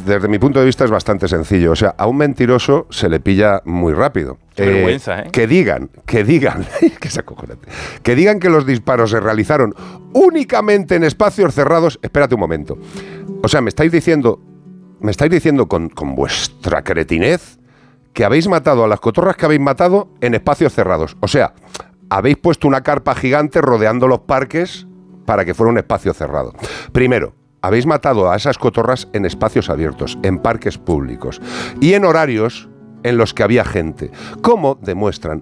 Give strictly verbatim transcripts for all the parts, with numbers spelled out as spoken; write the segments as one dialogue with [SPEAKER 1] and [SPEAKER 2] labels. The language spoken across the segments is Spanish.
[SPEAKER 1] desde mi punto de vista es bastante sencillo. O sea, a un mentiroso se le pilla muy rápido.
[SPEAKER 2] Qué vergüenza, ¿eh?
[SPEAKER 1] Que digan, que digan, que es acojonante, que digan que los disparos se realizaron únicamente en espacios cerrados. Espérate un momento. O sea, me estáis diciendo, me estáis diciendo con, con vuestra cretinez que habéis matado a las cotorras que habéis matado en espacios cerrados. O sea, habéis puesto una carpa gigante rodeando los parques para que fuera un espacio cerrado. Primero, habéis matado a esas cotorras en espacios abiertos, en parques públicos y en horarios en los que había gente, como demuestran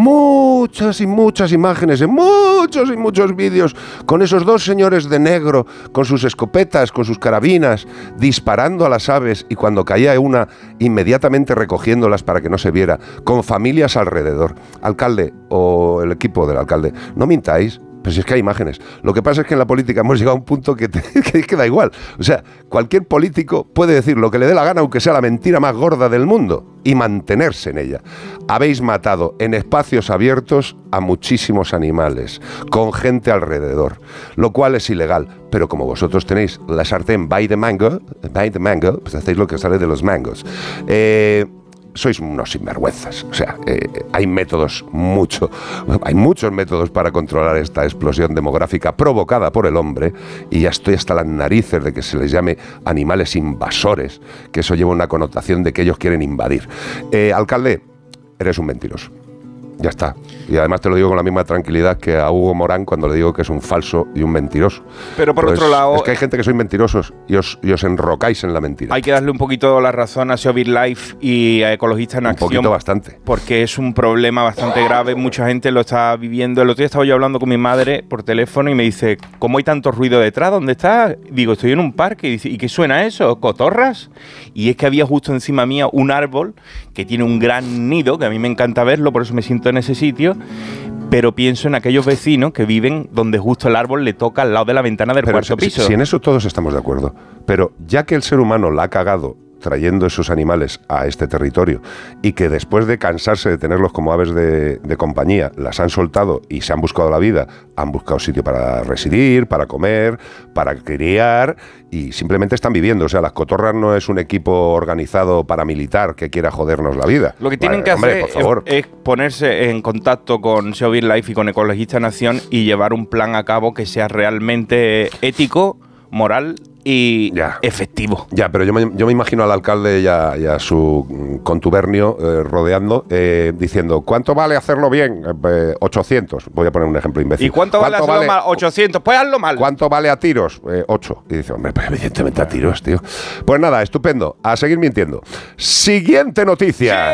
[SPEAKER 1] muchas y muchas imágenes en muchos y muchos vídeos con esos dos señores de negro con sus escopetas, con sus carabinas, disparando a las aves y cuando caía una, inmediatamente recogiéndolas para que no se viera, con familias alrededor. Alcalde o el equipo del alcalde, no mintáis. Pero si es que hay imágenes. Lo que pasa es que en la política hemos llegado a un punto que, te, que, que da igual. O sea, cualquier político puede decir lo que le dé la gana, aunque sea la mentira más gorda del mundo, y mantenerse en ella. Habéis matado en espacios abiertos a muchísimos animales, con gente alrededor, lo cual es ilegal. Pero como vosotros tenéis la sartén by the mango, by the mango, pues hacéis lo que sale de los mangos. Eh... Sois unos sinvergüenzas. O sea, eh, hay métodos, mucho, hay muchos métodos para controlar esta explosión demográfica provocada por el hombre, y ya estoy hasta las narices de que se les llame animales invasores, que eso lleva una connotación de que ellos quieren invadir. Eh, alcalde, eres un mentiroso. Ya está. Y además te lo digo con la misma tranquilidad que a Hugo Morán cuando le digo que es un falso y un mentiroso.
[SPEAKER 2] Pero por
[SPEAKER 1] pues
[SPEAKER 2] otro lado...
[SPEAKER 1] Es que hay gente que sois mentirosos y os, y os enrocáis en la mentira.
[SPEAKER 2] Hay que darle un poquito la razón a Seovir Life y a Ecologistas en Acción.
[SPEAKER 1] Un poquito bastante.
[SPEAKER 2] Porque es un problema bastante grave. Mucha gente lo está viviendo. El otro día estaba yo hablando con mi madre por teléfono y me dice, ¿cómo hay tanto ruido detrás? ¿Dónde estás? Digo, estoy en un parque. Y dice, ¿y qué suena eso? ¿Cotorras? Y es que había justo encima mía un árbol que tiene un gran nido, que a mí me encanta verlo, por eso me siento en ese sitio. Pero pienso en aquellos vecinos que viven donde justo el árbol le toca al lado de la ventana del
[SPEAKER 1] pero
[SPEAKER 2] cuarto
[SPEAKER 1] si,
[SPEAKER 2] piso.
[SPEAKER 1] Si en eso todos estamos de acuerdo. Pero ya que el ser humano la ha cagado trayendo esos animales a este territorio y que después de cansarse de tenerlos como aves de, de compañía, las han soltado y se han buscado la vida, han buscado sitio para residir, para comer, para criar y simplemente están viviendo. O sea, las cotorras no es un equipo organizado paramilitar que quiera jodernos la vida.
[SPEAKER 2] Lo que tienen
[SPEAKER 1] vale,
[SPEAKER 2] que
[SPEAKER 1] hombre,
[SPEAKER 2] hacer
[SPEAKER 1] por favor.
[SPEAKER 2] Es, es ponerse en contacto con Seovir Life y con Ecologistas en Acción y llevar un plan a cabo que sea realmente ético, moral y
[SPEAKER 1] ya.
[SPEAKER 2] efectivo.
[SPEAKER 1] Ya, pero yo me, yo me imagino al alcalde y a, y a su contubernio eh, rodeando, eh, diciendo, ¿cuánto vale hacerlo bien? Eh, ochocientos. Voy a poner un ejemplo imbécil.
[SPEAKER 2] ¿Y cuánto, ¿Cuánto vale hacerlo vale? mal? ochocientos. Pues hazlo mal.
[SPEAKER 1] ¿Cuánto vale a tiros? Eh, ocho. Y dice, hombre, pues evidentemente a tiros, tío. Pues nada, estupendo. A seguir mintiendo. Siguiente noticia.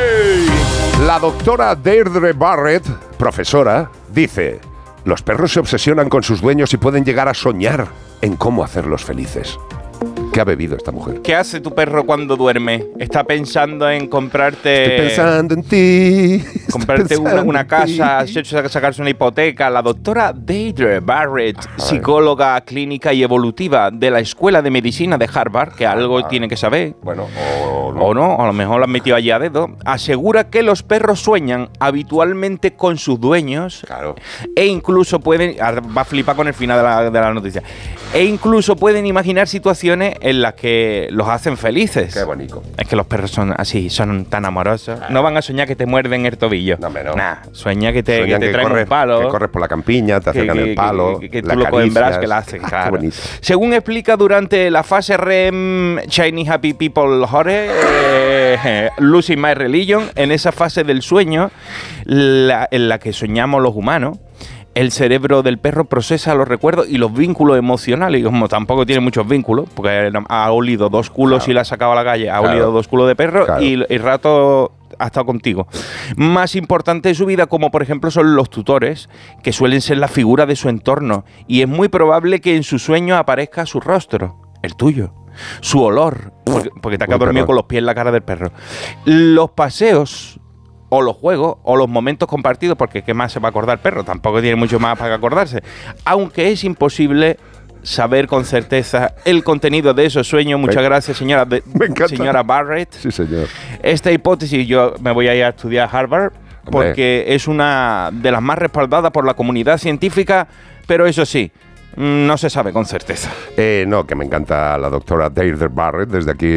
[SPEAKER 1] ¡Sí! La doctora Deirdre Barrett, profesora, dice... Los perros se obsesionan con sus dueños y pueden llegar a soñar en cómo hacerlos felices. ¿Qué ha bebido esta mujer?
[SPEAKER 2] ¿Qué hace tu perro cuando duerme? ¿Está pensando en comprarte...
[SPEAKER 1] Estoy pensando en ti.
[SPEAKER 2] Comprarte una, una casa, sacarse una hipoteca. La doctora Deirdre Barrett, psicóloga clínica y evolutiva de la Escuela de Medicina de Harvard, que algo ah, tiene que saber.
[SPEAKER 1] Bueno, o no.
[SPEAKER 2] O no, a lo mejor lo han metido allí a dedo. Asegura que los perros sueñan habitualmente con sus dueños.
[SPEAKER 1] Claro.
[SPEAKER 2] E incluso pueden... Va a flipar con el final de la, de la noticia. E incluso pueden imaginar situaciones en las que los hacen felices.
[SPEAKER 1] Qué bonito.
[SPEAKER 2] Es que los perros son así, son tan amorosos. No van a soñar que te muerden el tobillo.
[SPEAKER 1] No, no.
[SPEAKER 2] Nah, sueña que te, que te
[SPEAKER 1] que
[SPEAKER 2] traen
[SPEAKER 1] corres,
[SPEAKER 2] un palo.
[SPEAKER 1] Que corres por la campiña, te acercan
[SPEAKER 2] que,
[SPEAKER 1] el palo,
[SPEAKER 2] que, que, que
[SPEAKER 1] la
[SPEAKER 2] tú lo coges en brazos,
[SPEAKER 1] acaricias.
[SPEAKER 2] que la haces, claro.
[SPEAKER 1] Qué bonito.
[SPEAKER 2] Según explica durante la fase R E M Chinese Happy People Hore, eh, Losing My Religion, en esa fase del sueño, la, en la que soñamos los humanos, el cerebro del perro procesa los recuerdos y los vínculos emocionales. Y como tampoco tiene muchos vínculos, porque ha olido dos culos claro. y la ha sacado a la calle, ha claro. olido dos culos de perro claro. y el rato ha estado contigo. Más importante de su vida, como por ejemplo son los tutores, que suelen ser la figura de su entorno. Y es muy probable que en su sueño aparezca su rostro, el tuyo. Su olor, porque, porque te has quedado dormido con los pies en la cara del perro. Los paseos... o los juegos, o los momentos compartidos, porque ¿qué más se va a acordar el perro? Tampoco tiene mucho más para acordarse. Aunque es imposible saber con certeza el contenido de esos sueños. Muchas gracias, señora, de, señora Barrett.
[SPEAKER 1] Sí, señor.
[SPEAKER 2] Esta hipótesis, yo me voy a ir a estudiar a Harvard, porque Hombre. es una de las más respaldadas por la comunidad científica, pero eso sí, no se sabe con certeza.
[SPEAKER 1] Eh, no, que me encanta la doctora Deirdre Barrett, desde aquí